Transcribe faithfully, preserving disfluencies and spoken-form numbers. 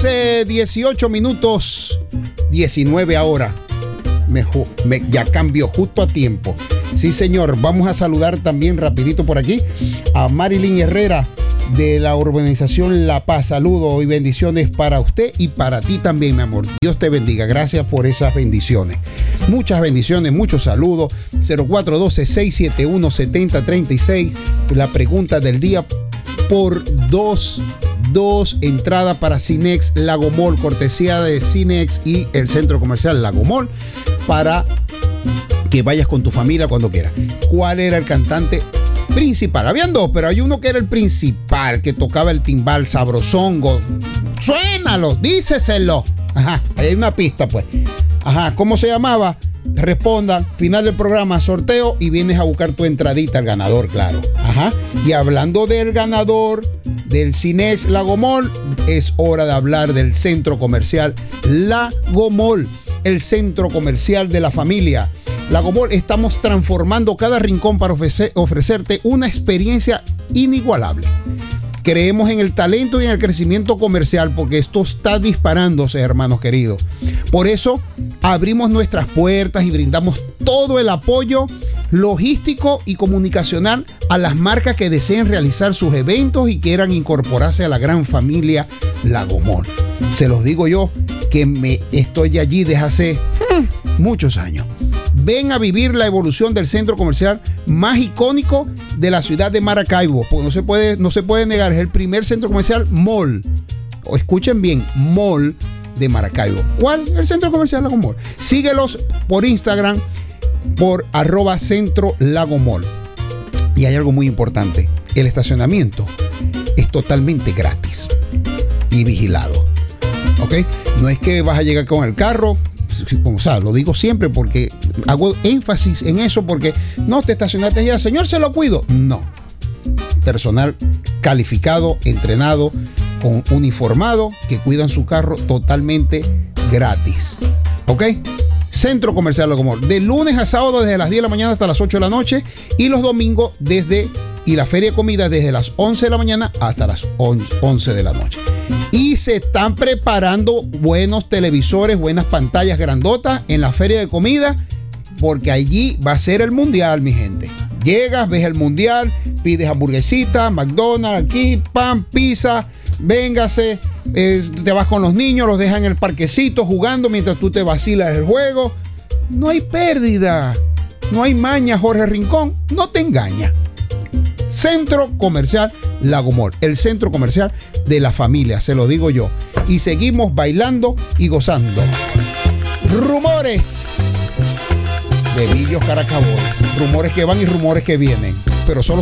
once, dieciocho minutos, diecinueve ahora. Me, me, ya cambió justo a tiempo. Sí, señor. Vamos a saludar también rapidito por aquí a Marilyn Herrera de la urbanización La Paz. Saludos y bendiciones para usted y para ti también, mi amor. Dios te bendiga. Gracias por esas bendiciones. Muchas bendiciones, muchos saludos. cero cuatro uno dos, seis siete uno, siete cero tres seis. La pregunta del día: por dos, dos entradas para Cinex Lago Mall, cortesía de Cinex y el centro comercial Lago Mall, para que vayas con tu familia cuando quieras. ¿Cuál era el cantante principal? Habían dos, pero hay uno que era el principal, que tocaba el timbal sabrosongo. Suénalo, díceselo. Ajá, ahí hay una pista, pues. Ajá, ¿cómo se llamaba? Respondan, final del programa, sorteo, y vienes a buscar tu entradita al ganador, claro. Ajá. Y hablando del ganador del Cinex Lago Mall, es hora de hablar del centro comercial Lago Mall, el centro comercial de la familia. Lago Mall, estamos transformando cada rincón para ofrecer, ofrecerte una experiencia inigualable. Creemos en el talento y en el crecimiento comercial, porque esto está disparándose, hermanos queridos. Por eso abrimos nuestras puertas y brindamos todo el apoyo logístico y comunicacional a las marcas que deseen realizar sus eventos y quieran incorporarse a la gran familia Lago Mall. Se los digo yo, que me estoy allí desde hace hmm, muchos años. Ven a vivir la evolución del centro comercial más icónico de la ciudad de Maracaibo, porque no se puede, no se puede negar, es el primer centro comercial mall, o escuchen bien, mall de Maracaibo. ¿Cuál? El centro comercial Lago Mall. Síguelos por Instagram por arroba centro Lago Mall. Y hay algo muy importante: el estacionamiento es totalmente gratis y vigilado. ¿Ok? No es que vas a llegar con el carro. O sea, lo digo siempre porque hago énfasis en eso, porque no te estacionaste ya, señor, se lo cuido. No. Personal calificado, entrenado, con uniformado, que cuidan su carro totalmente gratis. ¿Ok? Centro Comercial Lago Mall, de lunes a sábado desde las diez de la mañana hasta las ocho de la noche, y los domingos desde, y la feria de comida desde las once de la mañana hasta las once de la noche. Y se están preparando buenos televisores, buenas pantallas grandotas en la feria de comida, porque allí va a ser el mundial, mi gente. Llegas, ves el mundial, pides hamburguesita, McDonald's, aquí, pan, pizza, véngase, eh, te vas con los niños, los dejan en el parquecito jugando mientras tú te vacilas el juego. No hay pérdida, no hay maña, Jorge Rincón, no te engaña. Centro Comercial Lago Mall, el centro comercial de la familia, se lo digo yo. Y seguimos bailando y gozando. Rumores de Billos Caracaboy. Rumores que van y rumores que vienen, pero solo